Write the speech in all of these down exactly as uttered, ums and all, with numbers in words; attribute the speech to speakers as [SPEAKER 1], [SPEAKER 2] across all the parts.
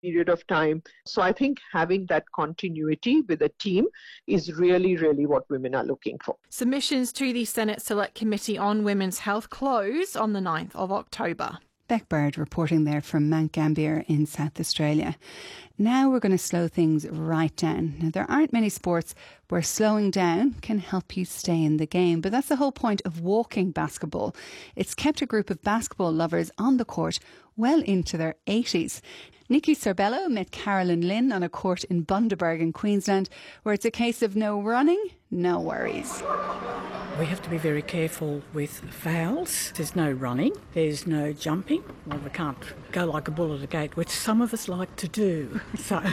[SPEAKER 1] period of time. So I think having that continuity with a team is really, really what women are looking for.
[SPEAKER 2] Submissions to the Senate Select Committee on Women's Health close on the ninth of October.
[SPEAKER 3] Beck Bird reporting there from Mount Gambier in South Australia. Now we're going to slow things right down. Now, there aren't many sports where slowing down can help you stay in the game, but that's the whole point of walking basketball. It's kept a group of basketball lovers on the court well into their eighties. Nikki Sorbello met Carolyn Lynn on a court in Bundaberg in Queensland, where it's a case of no running, no worries.
[SPEAKER 4] We have to be very careful with fouls. There's no running, there's no jumping. Well, we can't go like a bull at a gate, which some of us like to do. So,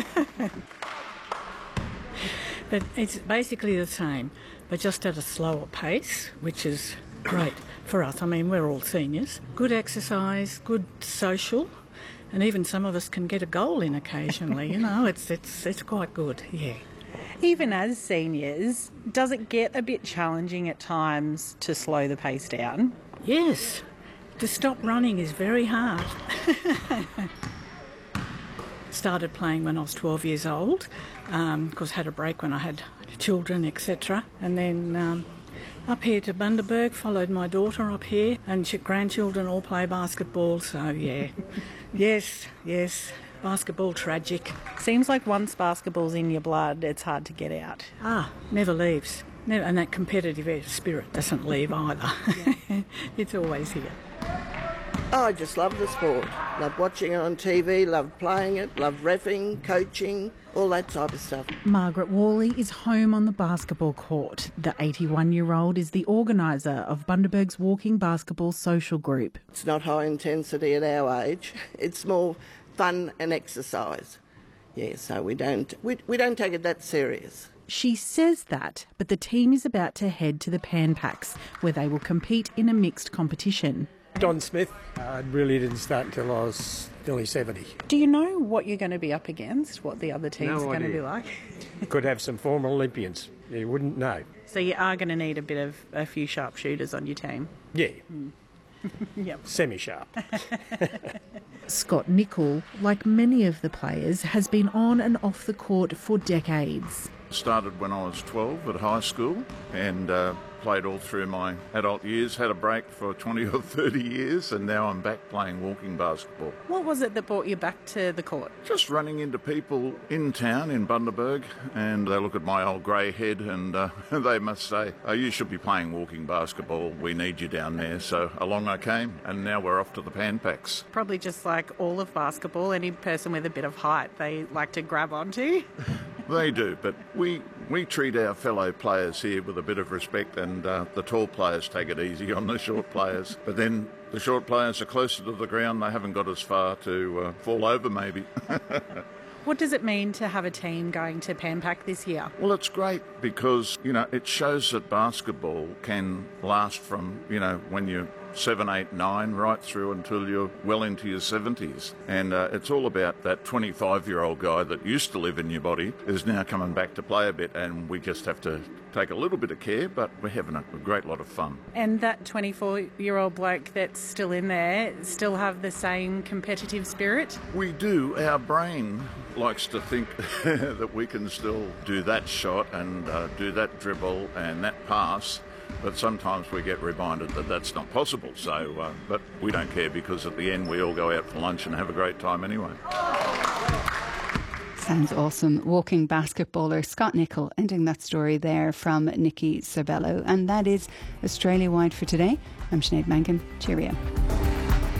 [SPEAKER 4] but it's basically the same, but just at a slower pace, which is great for us. I mean, we're all seniors. Good exercise, good social, and even some of us can get a goal in occasionally. You know, it's it's it's quite good. Yeah.
[SPEAKER 5] Even as seniors, does it get a bit challenging at times to slow the pace down?
[SPEAKER 4] Yes. To stop running is very hard. Started playing when I was twelve years old, um, of course had a break when I had children, et cetera. And then um, up here to Bundaberg, followed my daughter up here, and ch- grandchildren all play basketball, so yeah. yes, yes. Basketball, tragic.
[SPEAKER 5] Seems like once basketball's in your blood, it's hard to get out.
[SPEAKER 4] Ah, never leaves. Never, and that competitive spirit doesn't leave either. Yeah. It's always here.
[SPEAKER 6] Oh, I just love the sport. Love watching it on T V, love playing it, love reffing, coaching, all that type of stuff.
[SPEAKER 7] Margaret Worley is home on the basketball court. The eighty-one-year-old is the organiser of Bundaberg's Walking Basketball Social Group.
[SPEAKER 6] It's not high intensity at our age. It's more fun and exercise. Yeah, so we don't we, we don't take it that serious.
[SPEAKER 7] She says that, but the team is about to head to the Pan Pacs, where they will compete in a mixed competition.
[SPEAKER 8] Don Smith. I really didn't start until I was nearly seventy.
[SPEAKER 5] Do you know what you're going to be up against, what the other team's
[SPEAKER 8] no
[SPEAKER 5] going
[SPEAKER 8] idea.
[SPEAKER 5] to be like?
[SPEAKER 8] Could have some former Olympians. You wouldn't know.
[SPEAKER 5] So you are going to need a bit of a few sharpshooters on your team?
[SPEAKER 8] Yeah.
[SPEAKER 5] Mm. Yep.
[SPEAKER 8] Semi-sharp.
[SPEAKER 7] Scott Nichol, like many of the players, has been on and off the court for decades.
[SPEAKER 9] Started when I was twelve at high school and uh, played all through my adult years, had a break for twenty or thirty years, and now I'm back playing walking basketball.
[SPEAKER 5] What was it that brought you back to the court?
[SPEAKER 9] Just running into people in town in Bundaberg, and they look at my old grey head and uh, they must say, oh, you should be playing walking basketball, we need you down there. So along I came, and now we're off to the Pan Pacs.
[SPEAKER 5] Probably just like all of basketball, any person with a bit of height they like to grab onto.
[SPEAKER 9] They do, but we we treat our fellow players here with a bit of respect, and uh, the tall players take it easy on the short players. But then the short players are closer to the ground, they haven't got as far to uh, fall over maybe.
[SPEAKER 5] What does it mean to have a team going to Pan Pac this year?
[SPEAKER 9] Well, it's great because, you know, it shows that basketball can last from, you know, when you're seven, eight, nine, right through until you're well into your seventies. And uh, it's all about that twenty-five-year-old guy that used to live in your body is now coming back to play a bit, and we just have to take a little bit of care, but we're having a, a great lot of fun.
[SPEAKER 5] And that twenty-four-year-old bloke that's still in there still have the same competitive spirit?
[SPEAKER 9] We do. Our brain likes to think that we can still do that shot and uh, do that dribble and that pass. But sometimes we get reminded that that's not possible. So, uh, but we don't care because at the end we all go out for lunch and have a great time anyway.
[SPEAKER 3] Sounds awesome. Walking basketballer Scott Nichol ending that story there from Nikki Sorbello. And that is Australia-wide for today. I'm Sinead Mangan. Cheerio.